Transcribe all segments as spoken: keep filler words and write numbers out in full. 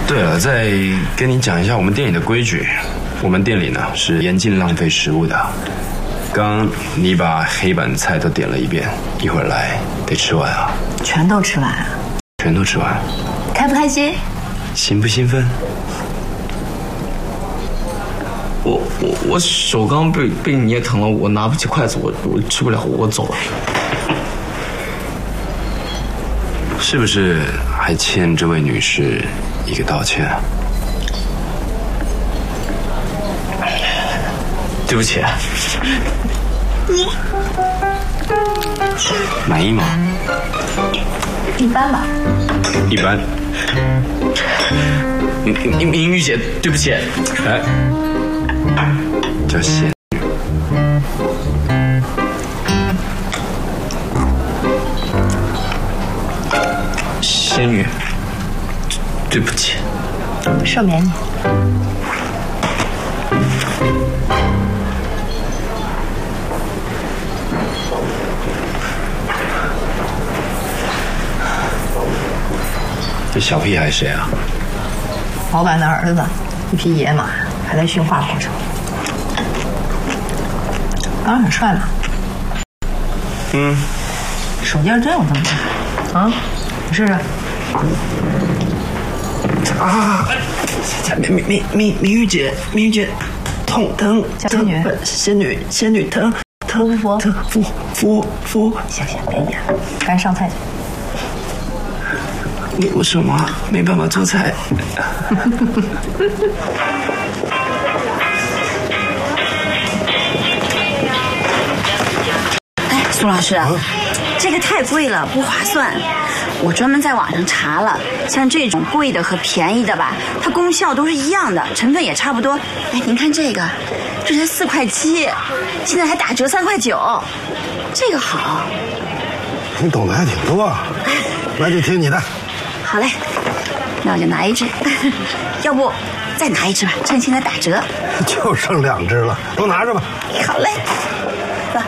对了，再跟你讲一下我们店里的规矩。我们店里呢是严禁浪费食物的。刚刚你把黑板菜都点了一遍，一会儿来得吃完啊。 全都吃完啊？ 全都吃完。 开不开心？ 兴不兴奋？ 我我我手刚被被你捏疼了，我拿不起筷子，我我吃不了，我走了。 是不是还欠这位女士一个道歉啊？ 对不起。 满意吗？ 一般吧。 一般。 明明玉姐，对不起。 哎，叫仙女。 仙女，对不起。 赦免你。 这小屁孩谁啊？ 老板的儿子，一匹野马，还在驯化过程。当然很帅嘛。 嗯。 手劲儿真有这么大啊？你试试。 啊！明明明明明玉姐，明玉姐，痛疼。 叫仙女。 仙女，仙女疼疼服疼服服服。 行行，别演了，赶紧上菜去。 你我手麻，没办法做菜。 哎，苏老师，啊、这个太贵了，不划算。我专门在网上查了，像这种贵的和便宜的吧，它功效都是一样的，成分也差不多。哎，您看这个，这才四块七，现在还打折三块九，这个好。 你懂得还挺多啊，那就听你的。 好嘞，那我就拿一只，要不再拿一只吧，趁现在打折。 就剩两只了，都拿着吧。 好嘞，走。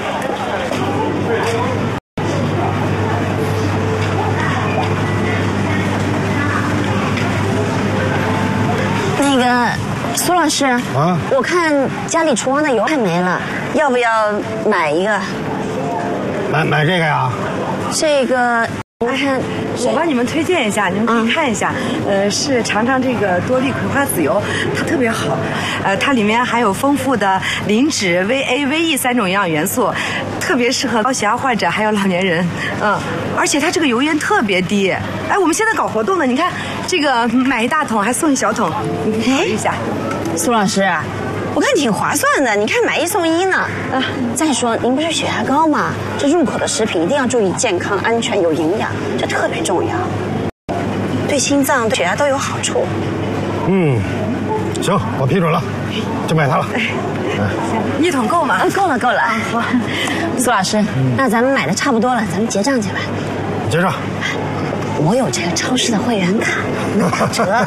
那个苏老师啊，我看家里厨房的油还没了，要不要买一个？ 买买这个呀？ 这个。 你看，我帮你们推荐一下，你们可以看一下。嗯、呃，是尝尝这个多利葵花籽油，它特别好。呃，它里面含有丰富的磷脂、V A、V E 三种营养元素，特别适合高血压患者还有老年人。嗯，而且它这个油烟特别低。哎，我们现在搞活动呢，你看这个买一大桶还送一小桶，你可以考虑一下。 苏老师。我看挺划算的，你看买一送一呢。啊，再说您不是血压高吗？这入口的食品一定要注意健康、安全、有营养，这特别重要，对心脏、对血压都有好处。 嗯，行，我批准了，就买它了。哎， 行，一桶够吗？ 够了，够了。好，苏老师，嗯、那咱们买的差不多了，咱们结账去吧。 结账。 我有这个超市的会员卡，能打折。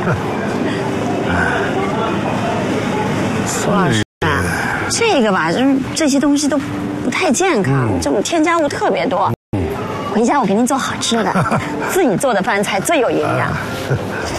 苏老师啊，这个吧，就是这些东西都不太健康，这种添加物特别多。回家我给您做好吃的，自己做的饭菜最有营养。